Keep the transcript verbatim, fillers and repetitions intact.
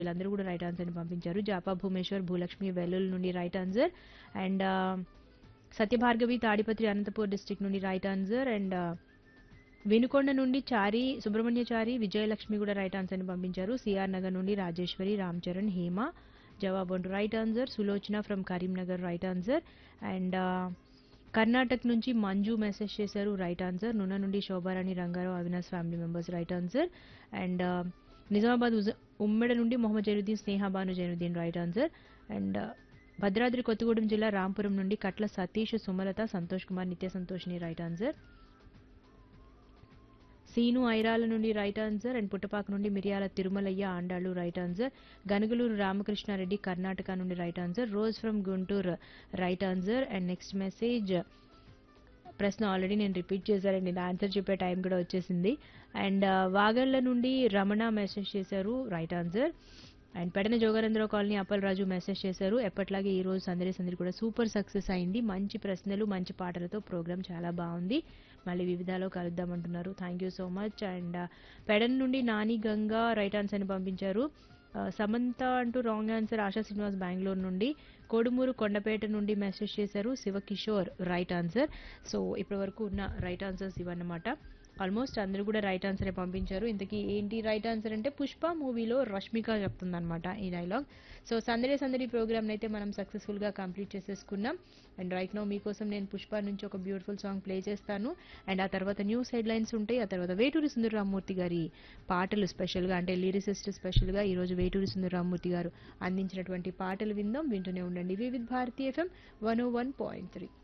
వీళ్ళందరూ కూడా రైట్ ఆన్సర్ని పంపించారు. జాపా భూమేశ్వర్ భూలక్ష్మి వెల్లుల్ నుండి right answer. And Satya Bhargavi Tadipatri Anantapur district నుండి రైట్ ఆన్సర్. అండ్ వినుకొండ నుండి చారి సుబ్రహ్మణ్యచారి విజయలక్ష్మి కూడా రైట్ ఆన్సర్ని పంపించారు. సిఆర్ నగర్ నుండి రాజేశ్వరి రామ్ చరణ్ హేమ జవాబు అంటూ right answer. Sulochana from Karimnagar right answer. And Karnataka నుంచి మంజు మెసేజ్ చేశారు రైట్ ఆన్సర్. నున్న నుండి Shobharani Rangarao Avinash family members right answer. And Nizamabad ఉజ- ఉమ్మడి నుండి మొహమ్మద్ జైనుద్దీన్ స్నేహ Banu Zainuddin right answer. And Bhadradri Kothagudem జిల్లా రాంపురం నుండి కట్ల సతీష్ సుమలత సంతోష్ కుమార్ నిత్య సంతోష్ని రైట్ ఆన్సర్. సీను ఐరాల నుండి రైట్ ఆన్సర్. అండ్ పుట్టపాక నుండి మిరియాల తిరుమలయ్య ఆండాళ్ళు రైట్ ఆన్సర్. గనుగులూరు రామకృష్ణారెడ్డి కర్ణాటక నుండి right answer. Rose from Guntur right answer. And next message ప్రశ్న ఆల్రెడీ నేను రిపీట్ చేశారండి, నేను ఆన్సర్ చెప్పే టైం కూడా వచ్చేసింది. అండ్ వాగళ్ల నుండి రమణ మెసేజ్ చేశారు right answer. And Pedana Jogananda Rao colony Appal Raju message చేశారు. ఎప్పట్లాగే ఈ రోజు సందడి సందడి కూడా సూపర్ సక్సెస్ అయింది. మంచి ప్రశ్నలు మంచి పాటలతో ప్రోగ్రామ్ చాలా బాగుంది. మళ్ళీ వివిధాలో కలుద్దామంటున్నారు. Thank you so much. And Pedana నుండి నాని గంగా రైట్ ఆన్సర్ని పంపించారు. ఆ, సమంత అంటూ రాంగ్ ఆన్సర్. ఆశా శ్రీనివాస్ బెంగళూరు నుండి. కోడుమూరు కొండపేట నుండి మెసేజ్ చేశారు శివకిషోర్ రైట్ ఆన్సర్. సో ఇప్పటి వరకు ఉన్న రైట్ ఆన్సర్స్ ఇవన్నమాట. ఆల్మోస్ట్ అందరూ కూడా రైట్ ఆన్సరే పంపించారు. ఇంతకీ ఏంటి రైట్ ఆన్సర్ అంటే పుష్ప మూవీలో రష్మిక చెప్తుందన్నమాట ఈ డైలాగ్. సో సందడి సందడి ప్రోగ్రామ్ అయితే మనం సక్సెస్ఫుల్ గా కంప్లీట్ చేసేసుకున్నాం. అండ్ రైట్ నో మీకోసం నేను పుష్ప నుంచి ఒక బ్యూటిఫుల్ సాంగ్ ప్లే చేస్తాను. అండ్ ఆ తర్వాత న్యూస్ హెడ్లైన్స్ ఉంటాయి. ఆ తర్వాత వేటూరి సుందరరామూర్తి గారి పాటలు స్పెషల్ గా అంటే లిరిసిస్ట్ స్పెషల్ గా ఈ రోజు వేటూరి సుందరరామూర్తి గారు అందించినటువంటి పాటలు విందాం. వింటూనే ఉండండి వివిధ్ భారతి ఎఫ్ఎం వన్ ఓ వన్ పాయింట్ త్రీ.